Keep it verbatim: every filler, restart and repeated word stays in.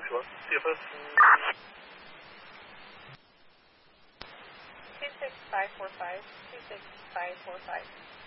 two one, C F S. two six five four five, two six five four five.